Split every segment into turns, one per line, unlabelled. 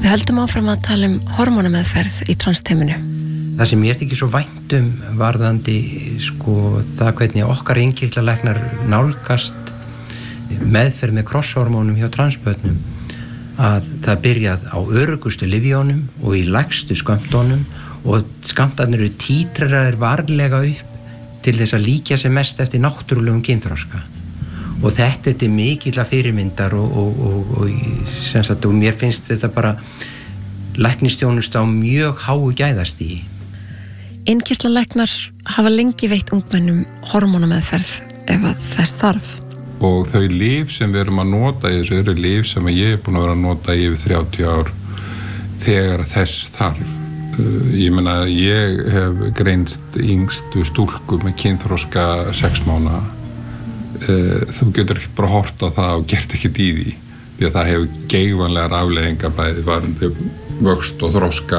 Við höldum áfram að tala hormónameðferð í transteiminu.
Það sem mér þykir svo vænt varðandi það hvernig okkar innkirtlalæknar nálgast meðferð með krosshormónum hjá transbörnum, að það byrjað á öruggustu lyfjónum og í lægstu skömmtunum og skammtarnir eru títraðir varlega upp til þess að líkja sem mest eftir náttúrulegum kynþroska. Og þetta er mikilla fyrirmyndar og mér finnst þetta bara læknisþjónusta á mjög háu gæðastigi.
Innkirtlalæknar hafa lengi veitt ungmennum hormónameðferð ef að þess þarf.
Og þau lyf sem við erum að nota í þessu eru lyf sem ég búin að vera að nota í yfir 30 ár þegar þess þarf. Ég meina, ég hef greinst yngstu stúlku með kynþroska 6 mánaða. Þú getur ekki bara hort á það og gert ekkert í því að það hefur geigvænlegar afleiðingar bæði varðandi vöxt og þroska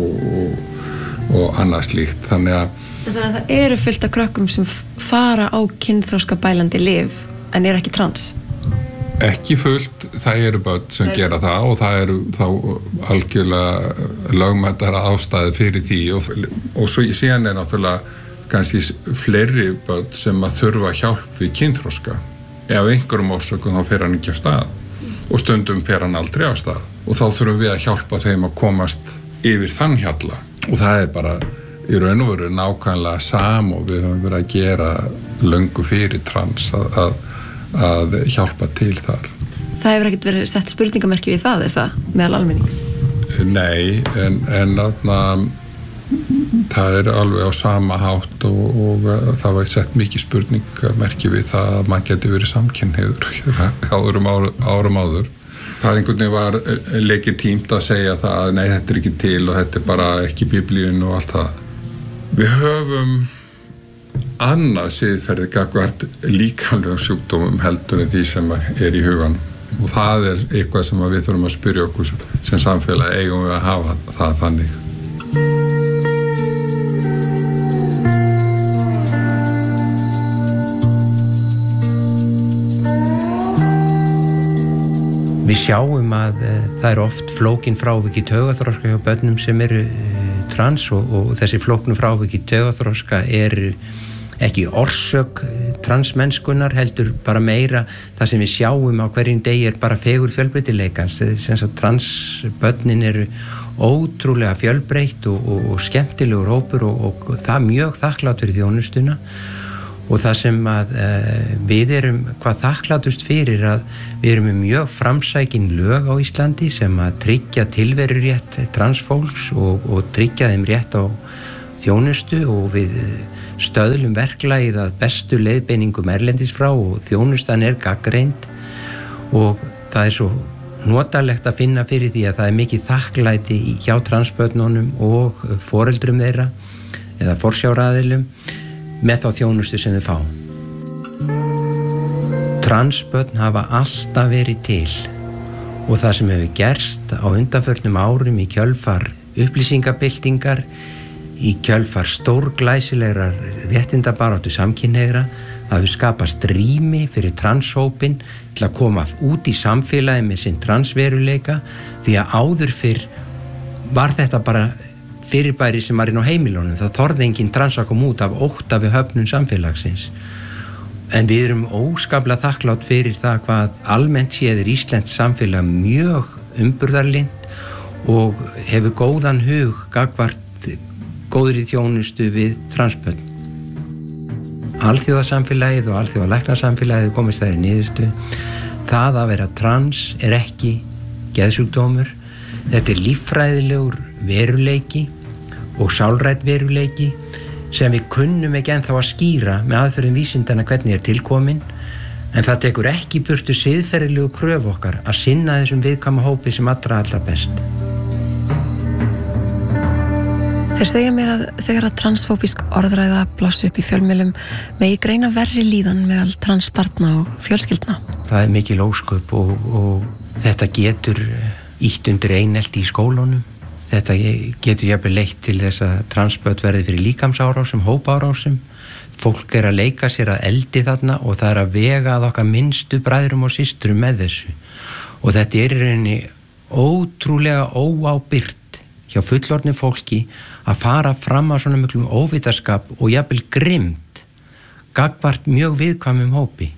og annað slíkt. Þannig að
það eru fullt af krökkum sem fara á kynþroska bælandi lyf en eru ekki trans?
Ekki fullt, það eru börn sem gera það og það eru þá algjörlega lögmættar ástæður fyrir því og svo síðan náttúrulega kannski fleiri börn sem að þurfa hjálp við kynþroska. Ef einhverjum orsökum þá fer hann ekki af stað og stundum fer hann aldrei af stað og þá þurfum við að hjálpa þeim að komast yfir þann hjalla og það er bara í raun og veru nákvæmlega sam og við höfum verið að gera löngu fyrir trans að hjálpa til þar.
Það hefur ekkert verið sett spurningamerki við það, er það, meðal almennings?
Nei, en það er alveg á sama hátt og það var sett mikið spurningamerki við það að maður geti verið samkynhneigður árum áður. Það einhvern veginn var legitímt að segja það að nei, þetta er ekki til og þetta er bara ekki biblíun og allt það. Við höfum annað siðferði gagnvart líkamlegum sjúkdómum heldur en því sem er í hugan og það er eitthvað sem við þurfum að spyrja okkur sem samfélag eigum við að hafa það þannig.
Við sjáum að það eru oft flókin frávik í taugaþroska hjá börnum sem eru trans og þessi flóknu frávik í taugaþroska eru ekki orsök transmennskunar heldur bara meira það sem við sjáum á hverjum degi er bara fegur fjölbreytileikans. Transbörnin eru ótrúlega fjölbreytt og skemmtilegur hópur og það mjög þakklátt fyrir þjónustuna og það sem að við erum hvað þakklátust fyrir að við erum með mjög framsækin lög á Íslandi sem að tryggja tilverurétt transfólks og tryggja þeim rétt á þjónustu og við stöðlum verklagið að bestu leiðbeiningum erlendis frá og þjónustan er gagnreynd og það er svo notalegt að finna fyrir því að það er mikið þakklæti hjá transbörnunum og foreldrum þeirra eða forsjáraðilum með þá þjónustu sem þau fá. Transbörn hafa alltaf verið til og það sem hefur gerst á undanförnum árum í kjölfar upplýsingabyltingar, í kjölfar stórglæsilegrar réttindabaráttu samkynhneigðra, það hefur skapast rými fyrir transhópin til að koma út í samfélagi með sinn transveruleika því að áður fyrr var þetta bara fyrirbæri sem var inn á heimilunum. Það þorði engin trans að koma út af ótta við höfnun samfélagsins. En við erum óskaplega þakklátt fyrir það hvað almennt séð íslenskt samfélag mjög umburðarlynt og hefur góðan hug gagnvart góðri þjónustu við transbörn. Alþjóðasamfélagið og alþjóðalæknasamfélagið komist þær í niðurstöðu. Það að vera trans er ekki geðsjúkdómur. Þetta er líffræðilegur veruleiki og sálrænn veruleiki sem við kunnum ekki ennþá að skýra með aðferðum vísindanna hvernig er tilkomin en það tekur ekki burtu siðferðilegu kröf okkar að sinna þessum viðkvæma hópi sem allra best.
Þeir segja mér að þegar að transfóbísk orðræða blássi upp í fjölmiðlum megi greina verri líðan meðal transbarna og fjölskyldna.
Það er mikil ósköp og þetta getur ýtt undir einelti í skólunum. Þetta getur jafnvel leitt til þess að transbörn verði fyrir líkamsárásum, hópárásum. Fólk er að leika sér að eldi þarna og það er að vega að okkar minnstu bræðrum og systrum með þessu. Og þetta er í rauninni ótrúlega óábyrgt hjá fullorðnu fólki að fara fram á svona miklum óvitaskap og jafnvel grimmd gagnvart mjög viðkvæmum hópi.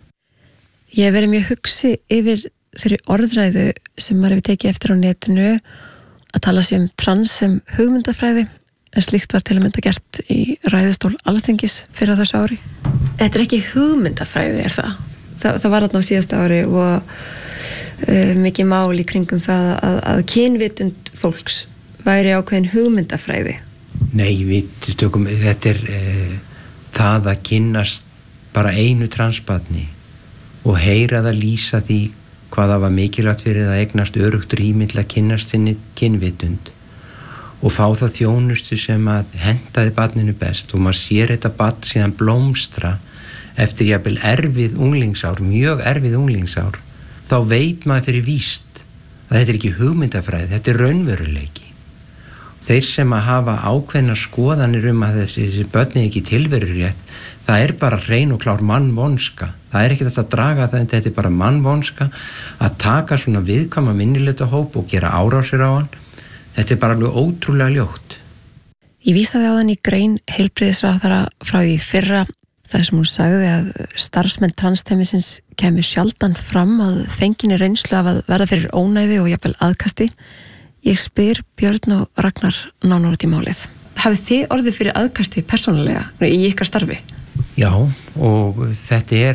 Ég hef verið mjög hugsi yfir þeirri orðræðu sem maður hefur tekið eftir á netinu að tala sér trans sem hugmyndafræði, en slíkt var til að mynda gert í ræðustól Alþingis fyrir þessu ári. Þetta ekki hugmyndafræði, það? Það var þarna á síðasta ári og mikið mál í kringum það að kynvitund fólks væri ákveðin hugmyndafræði.
Nei, við tökum, þetta það að kynnast bara einu transbarni og heyra það lýsa því hvað það var mikilvægt fyrir það að eignast örugt rými til að kynnast sinni kynvitund og fá það þjónustu sem að hentaði barninu best og maður sér þetta barn síðan blómstra eftir jafnvel erfið unglingsár, mjög erfið unglingsár, þá veit maður fyrir víst að þetta ekki hugmyndafræði, þetta raunveruleiki. Þeir sem að hafa ákveðnar skoðanir að þessi börni ekki tilverurétt, það bara hrein og klár mannvonska. Það ekki þetta að draga það, en þetta bara mannvonska að taka svona viðkvæma minnihlutahóp og gera árásir á hann. Þetta bara alveg ótrúlega ljótt.
Ég vísaði á þann í grein heilbrigðisráðherra frá því fyrra þar sem hún sagði að starfsmenn transteymisins kemur sjaldan fram að fenginni reynslu af að verða fyrir ónæði og jafnvel aðkasti. Ég spyr Björn og Ragnar nánar út í málið. Hafið þið orðið fyrir aðkasti persónulega í ykkar starfi?
Já, og þetta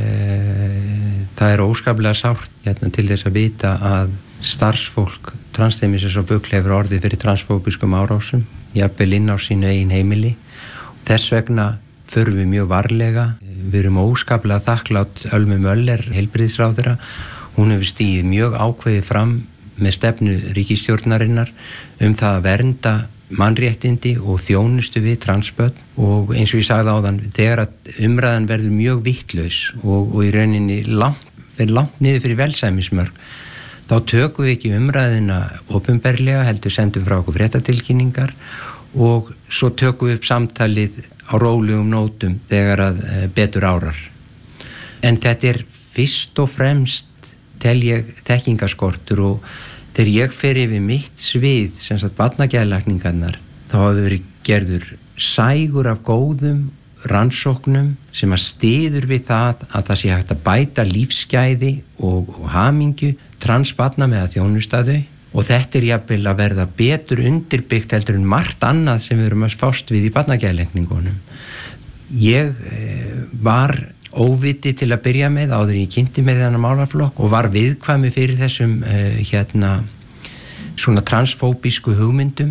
það óskaplega sárt til þess að vita að starfsfólk transteymisins og BUGL hefur orðið fyrir transfóbískum árásum, jafnvel inn á sínu eigin heimili. Þess vegna förum við mjög varlega. Við erum óskaplega þakklátt Ölmu Möller, heilbrigðisráðherra. Hún hefur stigið mjög ákveðið fram með stefnu ríkisstjórnarinnar það að vernda mannréttindi og þjónustu við transbörn og eins og ég sagði áðan, þegar að umræðan verður mjög vittlaus og í rauninni langt niður fyrir velsæmismörk, þá tökum við ekki umræðina opinberlega, heldur sendum frá okkur fréttatilkynningar og svo tökum við upp samtalið á rólegum nótum þegar að betur árar. En þetta fyrst og fremst tel ég þekkingaskortur og þegar ég fer yfir mitt svið, sem sagt barnageðlækningarnar, þá hafi verið gerður sægur af góðum rannsóknum sem að styður við það sé hægt að bæta lífsgæði og hamingju transbarna með að þjónusta þau og þetta jafnvel að verða betur undirbyggt heldur en margt annað sem við erum að fást við í barnageðlækningunum. Ég var óviti til að byrja með áður en ég kynnti með þennan málaflokk og var viðkvæmi fyrir þessum svona transfóbísku hugmyndum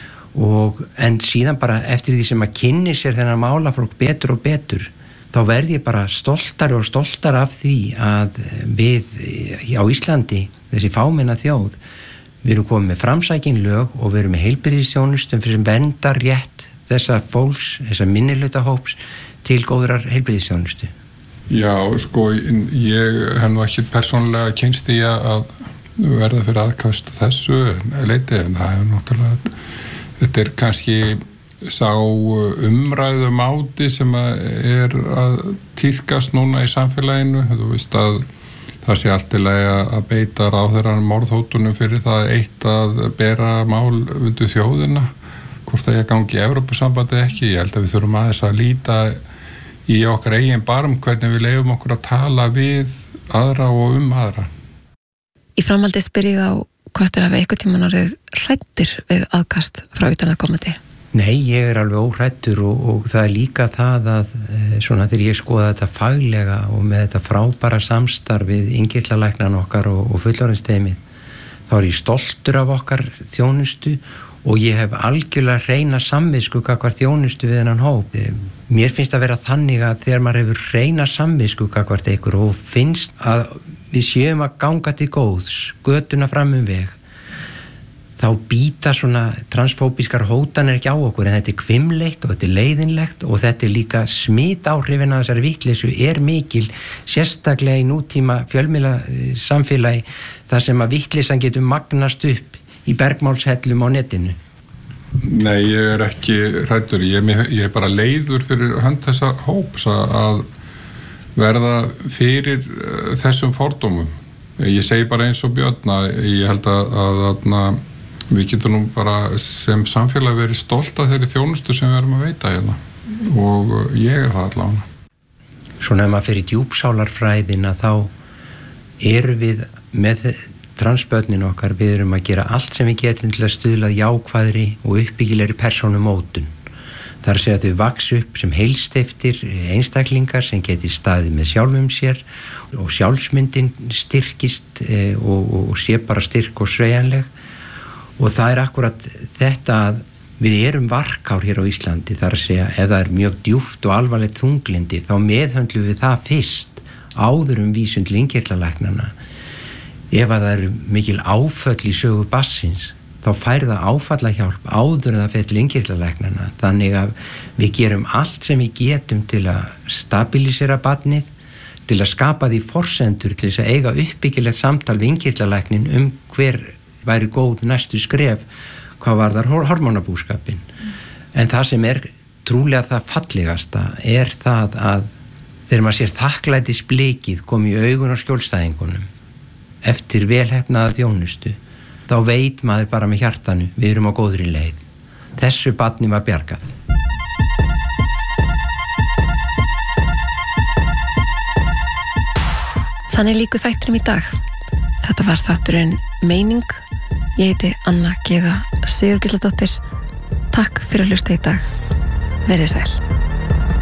en síðan bara eftir því sem að kynni sér þennan málaflokk betur og betur þá verð ég bara stoltari og stoltari af því að við á Íslandi, þessi fámenna þjóð, við erum komið með framsækin lög og við erum með heilbrigðisþjónustum sem verndar rétt þessa fólks, þessa minnihlutahóps til góðrar heilbrigðisþjónustu.
Já, sko, ég hef nú ekki persónulega kynst í að verða fyrir aðkast þessu leiti, en það náttúrulega, þetta kannski sá umræðumáti sem að tíðkast núna í samfélaginu. Þú veist að það sé allt í lagi að beita ráðherranum morðhótunum fyrir það eitt að bera mál undir þjóðina, hvort það gangi í Evrópusambandi ekki. Ég held að við þurfum aðeins að líta í okkar eigin barm hvernig við leyfum okkur að tala við aðra og aðra.
Í framhaldi spyr ég þá hvort að einhvern tímann orðið hræddir við aðkast frá utanaðkomandi?
Nei, ég alveg óhræddur og það líka það að svona þegar ég skoða þetta faglega og með þetta frábæra samstarf við innkirtlalæknan okkar og fullorðinsteymið, þá ég stoltur af okkar þjónustu og ég hef algjörlega hreina samvisku gagnvart þjónustu við þennan hóp. Mér finnst að vera þannig að þegar maður hefur hreina samvisku gagnvart einhver og finnst að við séum að ganga til góðs, götuna fram veg, þá býta svona transfóbískar hótanir ekki á okkur, en þetta hvimleitt og þetta leiðinlegt og þetta líka smitáhrifin af þessari vitleysu mikil, sérstaklega í nútíma fjölmiðla samfélagi þar sem að vitleysan getur magnast upp í bergmálshellum á netinu.
Nei, ég ekki hræddur, ég bara leiður fyrir hönd þessa hóps að verða fyrir þessum fordómum Ég segi bara eins og Björn að ég held að við getum nú bara sem samfélag verið stolt af þeirri þjónustu sem við erum að veita hérna og ég það allavega.
Svona ef maður fyrir djúpsálarfræðina þá erum við með transbörnin okkar, við erum að gera allt sem við getum til að stuðla jákvæðri og uppbyggilegri persónumótun. Það er að segja að þau vaks upp sem heilsteyptir einstaklingar sem geti staðið með sjálfum sér og sjálfsmyndin styrkist og sé bara styrk og sveigjanleg. Og það er akkurat þetta að við erum varkár hér á Íslandi, það er að segja ef það er mjög djúpt og alvarlegt þunglindi þá meðhöndlum við það fyrst áður vísun til innkirtlalæknanna. Ef að það eru mikil áföll í sögu barnsins þá fær það áfallahjálp áður en það fer til innkirtlalæknanna. Þannig að við gerum allt sem við getum til að stabilisera barnið, til að skapa því forsendur til þess að eiga uppbyggilegt samtal við innkirtlalæknin hver væri góð næstu skref hvað varðar hormónabúskapin. En það sem er trúlega það fallegasta er það að þegar maður sér þakklætisblikið kom í augun á skjólstæðingunum eftir velheppnaða þjónustu þá veit maður bara með hjartanu við erum á góðri leið. Þessu barni var bjargað.
Þannig líku þættinum í dag. Þetta var þátturinn Meining. Ég heiti Anna Gyða Sigurgísladóttir. Takk fyrir að hlusta í dag. Verið sæl.